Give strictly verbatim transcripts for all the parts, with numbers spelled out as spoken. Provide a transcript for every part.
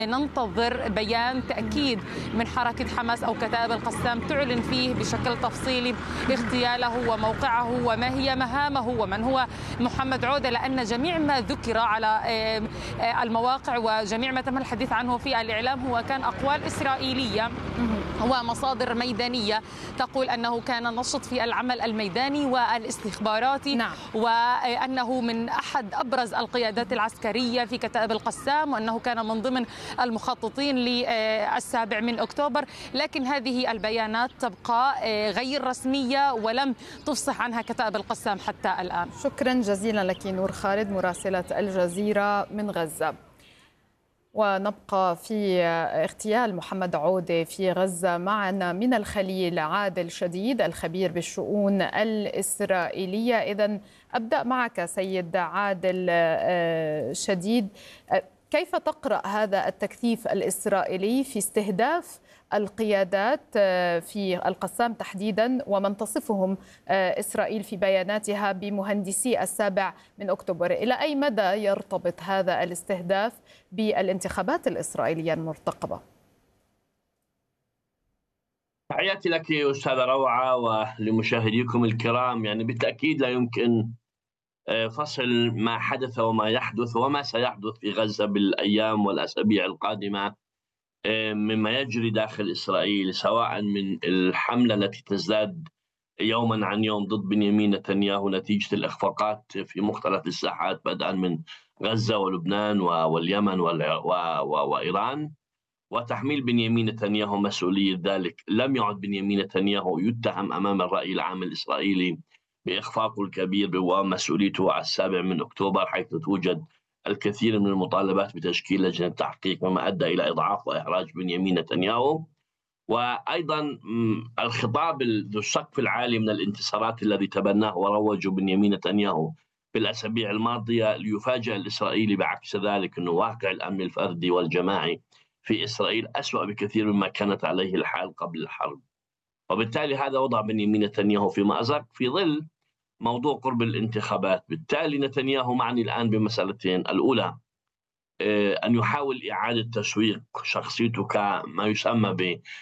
ننتظر بيان تأكيد من حركة حماس أو كتائب القسام تعلن فيه بشكل تفصيلي اغتياله وموقعه وما هي مهامه ومن هو محمد عودة، لأن جميع ما ذكر على المواقع وجميع ما تم الحديث عنه في الإعلام هو كان أقوال إسرائيلية ومصادر ميدانية تقول أنه كان نشط في العمل الميداني والاستخباراتي. نعم. وأنه من أحد أبرز القيادات العسكرية في كتائب القسام، وأنه كان من ضمن المخططين للسابع من أكتوبر، لكن هذه البيانات تبقى غير رسمية ولم تفصح عنها كتائب القسام حتى الآن. شكرا جزيلا لك نور خالد مراسلة الجزيرة من غزة. ونبقى في اغتيال محمد عودة في غزة. معنا من الخليل عادل شديد الخبير بالشؤون الإسرائيلية. إذن أبدأ معك سيد عادل شديد، كيف تقرأ هذا التكثيف الإسرائيلي في استهداف القيادات في القسام تحديدا ومن تصفهم إسرائيل في بياناتها بمهندسي السابع من أكتوبر؟ إلى أي مدى يرتبط هذا الاستهداف بالانتخابات الإسرائيلية المرتقبة؟ تحياتي لك أستاذة روعة ولمشاهديكم الكرام. يعني بالتأكيد لا يمكن فصل ما حدث وما يحدث وما سيحدث في غزة بالأيام والأسابيع القادمة مما يجري داخل إسرائيل، سواء من الحملة التي تزداد يوما عن يوم ضد بنيامين نتنياهو نتيجة الإخفاقات في مختلف الساحات بدءا من غزة ولبنان واليمن وإيران، وتحميل بنيامين نتنياهو مسؤولية ذلك. لم يعد بنيامين نتنياهو يتهم أمام الرأي العام الإسرائيلي بإخفاقه الكبير ومسؤوليته على السابع من أكتوبر، حيث توجد الكثير من المطالبات بتشكيل لجنة تحقيق، مما أدى إلى إضعاف وإحراج بنيامين نتنياهو. وأيضا الخطاب ذو السقف العالي من الانتصارات الذي تبناه وروجه بنيامين نتنياهو في الأسابيع الماضية ليفاجأ الإسرائيلي بعكس ذلك أنه واقع الأمن الفردي والجماعي في إسرائيل أسوأ بكثير مما كانت عليه الحال قبل الحرب، وبالتالي هذا وضع بنيامين نتنياهو في مأزق في ظل موضوع قرب الانتخابات. بالتالي نتنياهو معني الآن بمسألتين: الأولى أن يحاول إعادة تسويق شخصيته كما يسمى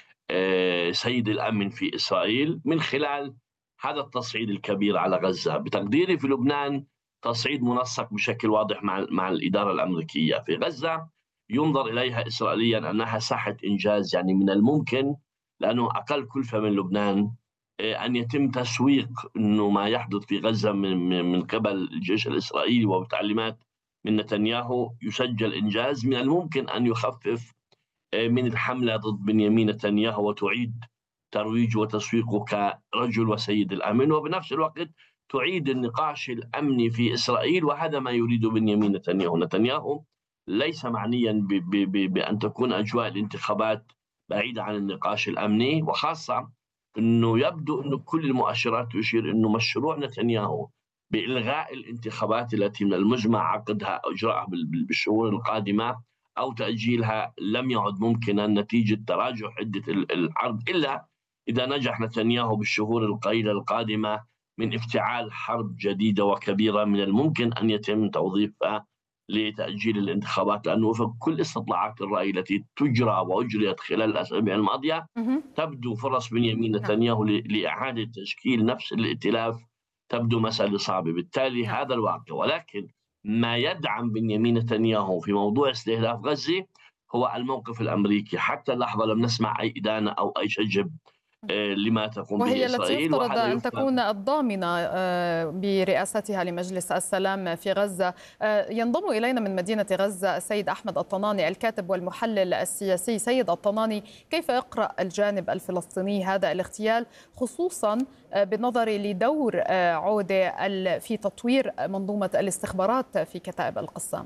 بسيد الأمن في إسرائيل من خلال هذا التصعيد الكبير على غزة. بتقديري في لبنان تصعيد منسق بشكل واضح مع مع الإدارة الأمريكية. في غزة ينظر إليها إسرائيليا أنها ساحة إنجاز، يعني من الممكن لأنه أقل كلفة من لبنان أن يتم تسويق أنه ما يحدث في غزة من من قبل الجيش الإسرائيلي وبتعليمات من نتنياهو يسجل إنجاز. من الممكن أن يخفف من الحملة ضد بنيامين نتنياهو وتعيد ترويجه وتسويقه كرجل وسيد الأمن، وبنفس الوقت تعيد النقاش الأمني في إسرائيل، وهذا ما يريد بنيامين نتنياهو. نتنياهو ليس معنيا بأن تكون أجواء الانتخابات بعيدة عن النقاش الأمني، وخاصة أنه يبدو أن كل المؤشرات تشير أنه مشروع نتنياهو بإلغاء الانتخابات التي من المزمع عقدها أو إجراءها بالشهور القادمة أو تأجيلها لم يعد ممكنا نتيجة تراجع حدة الحرب، إلا إذا نجح نتنياهو بالشهور القليلة القادمة من افتعال حرب جديدة وكبيرة من الممكن أن يتم توظيفها لتأجيل الانتخابات، لأنه وفق كل استطلاعات الرأي التي تجرى وأجريت خلال الأسابيع الماضية تبدو فرص بنيامين نتنياهو لإعادة تشكيل نفس الائتلاف تبدو مسألة صعبة. بالتالي هذا الواقع، ولكن ما يدعم بنيامين نتنياهو في موضوع استهداف غزة هو الموقف الأمريكي. حتى اللحظة لم نسمع أي إدانة أو أي شجب لما تقوم به إسرائيل، وهي التي يفترض أن تكون الضامنة برئاستها لمجلس السلام في غزة. ينضم إلينا من مدينة غزة السيد أحمد الطناني الكاتب والمحلل السياسي. سيد الطناني، كيف يقرأ الجانب الفلسطيني هذا الاغتيال، خصوصا بالنظر لدور عودة في تطوير منظومة الاستخبارات في كتائب القسام؟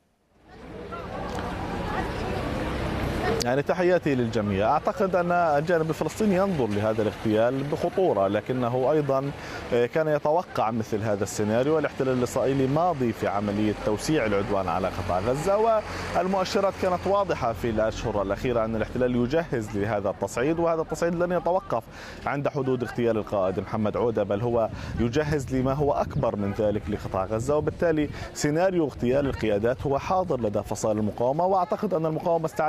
يعني تحياتي للجميع. أعتقد أن الجانب الفلسطيني ينظر لهذا الاغتيال بخطورة، لكنه أيضا كان يتوقع مثل هذا السيناريو. الاحتلال الإسرائيلي ماضي في عملية توسيع العدوان على قطاع غزة، والمؤشرات كانت واضحة في الأشهر الأخيرة أن الاحتلال يجهز لهذا التصعيد، وهذا التصعيد لن يتوقف عند حدود اغتيال القائد محمد عودة، بل هو يجهز لما هو أكبر من ذلك لقطاع غزة. وبالتالي سيناريو اغتيال القيادات هو حاضر لدى فصائل المقاومة، وأعتقد أن المقاومة استعدت